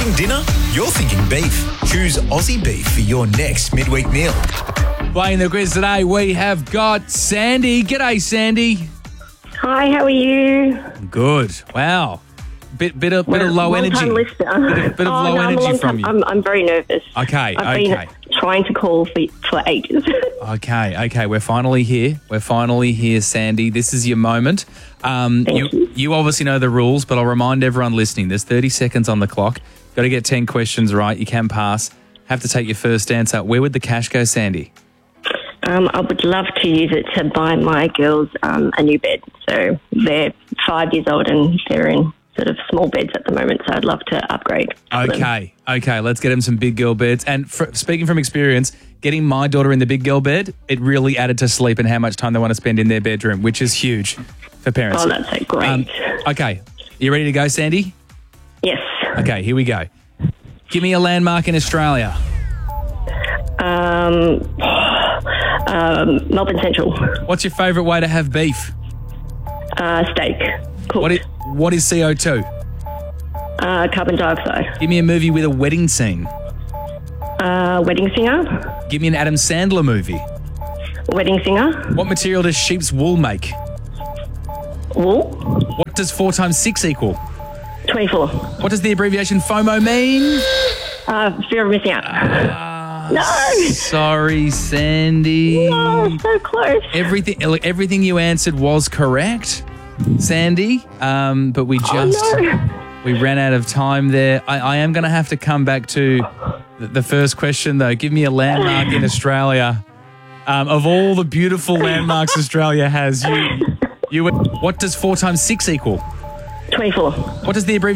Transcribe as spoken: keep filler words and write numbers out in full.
Thinking dinner? You're thinking beef. Choose Aussie beef for your next midweek meal. Playing the quiz today, we have got Sandy. G'day, Sandy. Hi, how are you? Good. Wow. Bit bit of bit of low energy. Long-time listener. Bit of, bit of Oh, low no, I'm a energy long from time- you. I'm, I'm very nervous. Okay, I've okay. been trying to call for, for ages. Okay, okay. We're finally here. We're finally here, Sandy. This is your moment. Um, Thank you, you. you obviously know the rules, but I'll remind everyone listening. There's thirty seconds on the clock. Got to get ten questions right. You can pass. Have to take your first answer. Where would the cash go, Sandy? um, I would love to use it to buy my girls um, a new bed. So they're five years old and they're in sort of small beds at the moment, so I'd love to upgrade. for them. Okay, okay. Let's get them some big girl beds. And fr- speaking from experience, getting my daughter in the big girl bed, it really added to sleep and how much time they want to spend in their bedroom, which is huge for parents. Oh, that's so great. Um, okay, you ready to go, Sandy? Yes. Okay, here we go. Give me a landmark in Australia. Um, um, Melbourne Central. What's your favourite way to have beef? Uh, steak. Cooked. What is, what is C O two? Uh, carbon dioxide. Give me a movie with a wedding scene. Uh, wedding singer. Give me an Adam Sandler movie. Wedding singer. What material does sheep's wool make? Wool. What does four times six equal? twenty-four. What does the abbreviation FOMO mean? Uh, fear of missing out. Ah, No. Sorry, Sandy. Oh, so close. Everything, look, everything you answered was correct, Sandy. Um, but we just Oh, no. we ran out of time there. I, I am going to have to come back to the, the first question, though. Give me a landmark in Australia. Um, of all the beautiful landmarks Australia has, you, you. What does four times six equal? twenty-four. What does the abbreviation